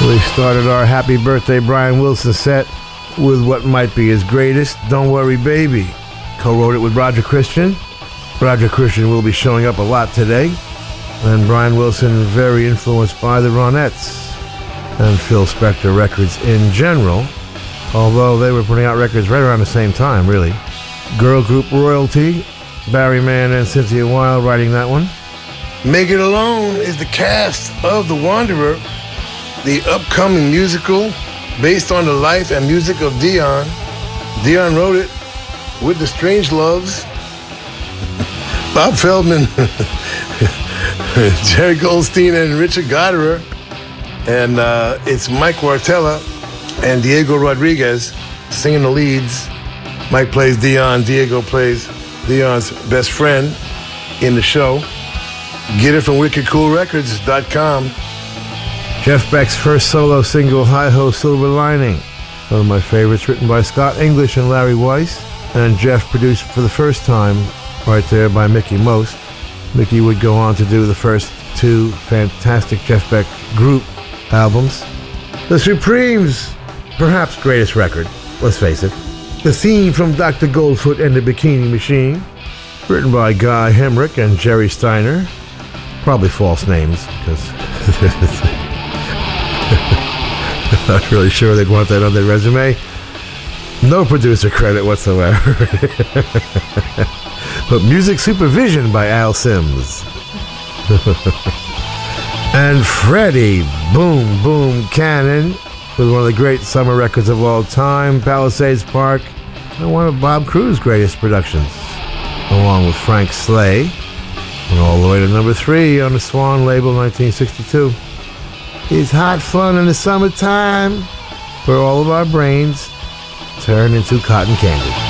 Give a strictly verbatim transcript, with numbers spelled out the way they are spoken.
We started our Happy Birthday Brian Wilson set with what might be his greatest, Don't Worry Baby. Co-wrote it with Roger Christian. Roger Christian will be showing up a lot today. And Brian Wilson very influenced by the Ronettes and Phil Spector records in general, although they were putting out records right around the same time, really. Girl group Royalty, Barry Mann and Cynthia Weil writing that one. Make It Alone is the cast of The Wanderer, the upcoming musical based on the life and music of Dion. Dion wrote it with the Strangeloves, Bob Feldman, Jerry Goldstein, and Richard Gottehrer. And uh, it's Mike Wartella and Diego Rodriguez singing the leads. Mike plays Dion, Diego plays Dion's best friend in the show. Get it from wicked cool records dot com. Jeff Beck's first solo single, Hi-Ho Silver Lining. One of my favorites, written by Scott English and Larry Weiss. And Jeff produced for the first time right there by Mickey Most. Mickey would go on to do the first two fantastic Jeff Beck group albums. The Supremes, perhaps greatest record, let's face it. The theme from Doctor Goldfoot and the Bikini Machine, written by Guy Hemrick and Jerry Steiner. Probably false names, because not really sure they'd want that on their resume. No producer credit whatsoever. But music supervision by Al Sims. And Freddie Boom Boom Cannon with one of the great summer records of all time, Palisades Park, and one of Bob Cruz's greatest productions, along with Frank Slay, and all the way to number three on the Swan label, nineteen sixty-two. It's hot fun in the summertime where all of our brains turn into cotton candy.